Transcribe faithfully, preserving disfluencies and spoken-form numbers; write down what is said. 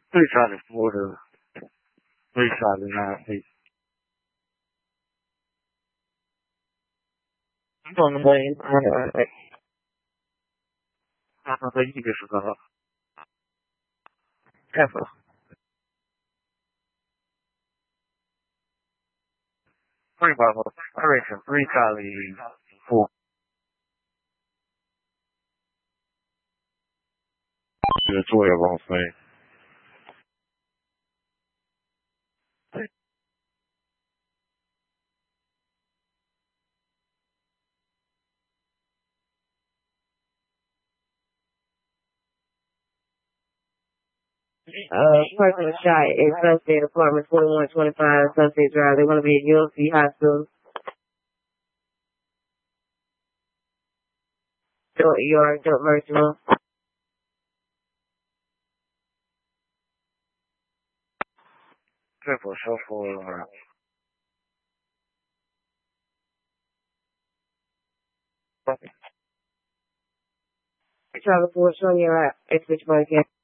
three Charlie four to three Charlie nine eight. I'm on the way. I don't think you can forget. Ever. Three Bravo. I reckon three Charlie four. Yeah, twelve on thing. Uh, person was shot in Sunset Apartment twenty-one twenty-five Sunset Drive. They want to be at U L C Hospital. Don't E R, don't mercy room. Triple shuffle. Charlie Ford, showing your uh, extra again.